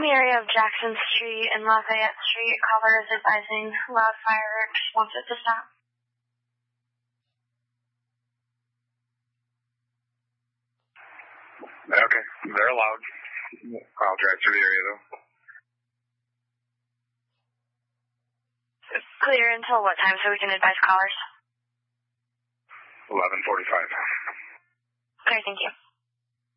the area of Jackson Street and Lafayette Street. Caller is advising loud fireworks, wants it to stop. Okay, they're loud. I'll drive through the area, though. Clear until what time so we can advise callers? 11:45. Okay, thank you.